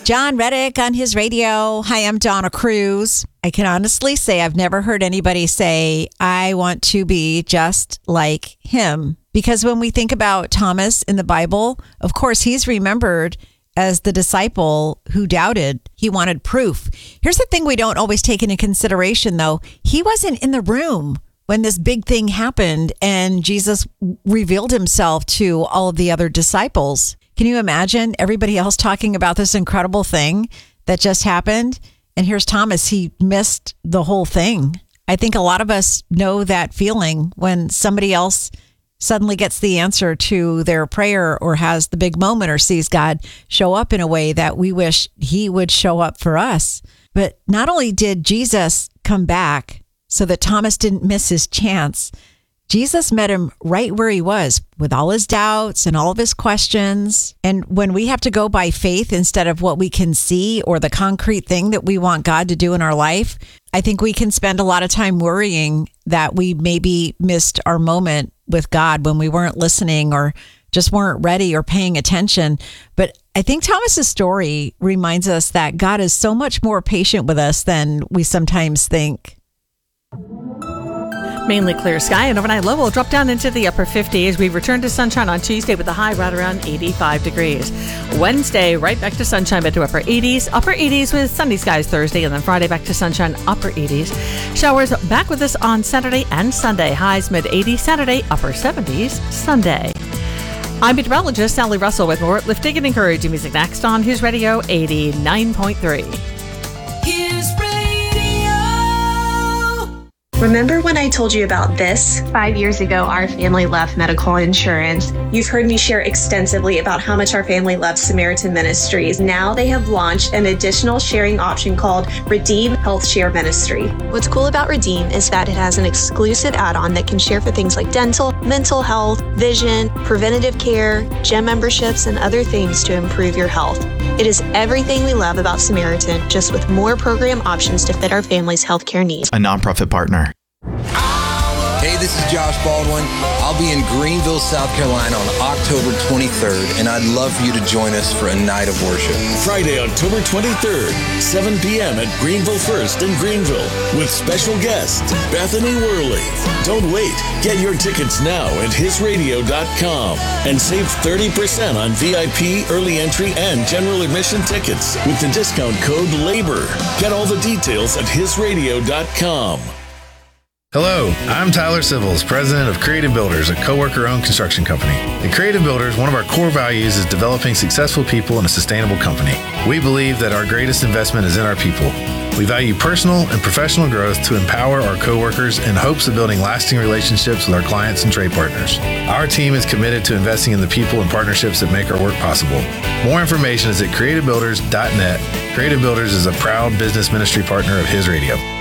John Reddick on his radio. Hi, I'm Donna Cruz. I can honestly say I've never heard anybody say, I want to be just like him. Because when we think about Thomas in the Bible, of course, he's remembered as the disciple who doubted. He wanted proof. Here's the thing we don't always take into consideration, though. He wasn't in the room when this big thing happened and Jesus revealed himself to all of the other disciples. Can you imagine everybody else talking about this incredible thing that just happened? And here's Thomas. He missed the whole thing. I think a lot of us know that feeling when somebody else suddenly gets the answer to their prayer or has the big moment or sees God show up in a way that we wish he would show up for us. But not only did Jesus come back so that Thomas didn't miss his chance, Jesus met him right where he was with all his doubts and all of his questions. And when we have to go by faith instead of what we can see or the concrete thing that we want God to do in our life, I think we can spend a lot of time worrying that we maybe missed our moment with God when we weren't listening or just weren't ready or paying attention. But I think Thomas's story reminds us that God is so much more patient with us than we sometimes think. Mainly clear sky and overnight low will drop down into the upper 50s. We return to sunshine on Tuesday with a high right around 85 degrees. Wednesday, right back to sunshine, but to upper 80s with sunny skies Thursday, and then Friday back to sunshine, upper 80s. Showers back with us on Saturday and Sunday. Highs mid-80s Saturday, upper 70s Sunday. I'm meteorologist Sally Russell with more lifting and encouraging music next on His Radio 89.3. His Radio. Remember when I told you about this? 5 years ago, our family left medical insurance. You've heard me share extensively about how much our family loves Samaritan Ministries. Now they have launched an additional sharing option called Redeem Health Share Ministry. What's cool about Redeem is that it has an exclusive add-on that can share for things like dental, mental health, vision, preventative care, gym memberships, and other things to improve your health. It is everything we love about Samaritan, just with more program options to fit our family's healthcare needs. A nonprofit partner. Hey, this is Josh Baldwin. I'll be in Greenville, South Carolina on October 23rd, and I'd love for you to join us for a night of worship. Friday, October 23rd, 7 p.m. at Greenville First in Greenville with special guest Bethany Worley. Don't wait. Get your tickets now at hisradio.com and save 30% on VIP, early entry, and general admission tickets with the discount code LABOR. Get all the details at hisradio.com. Hello, I'm Tyler Sivils, president of Creative Builders, a co-worker-owned construction company. At Creative Builders, one of our core values is developing successful people in a sustainable company. We believe that our greatest investment is in our people. We value personal and professional growth to empower our co-workers in hopes of building lasting relationships with our clients and trade partners. Our team is committed to investing in the people and partnerships that make our work possible. More information is at creativebuilders.net. Creative Builders is a proud business ministry partner of His Radio.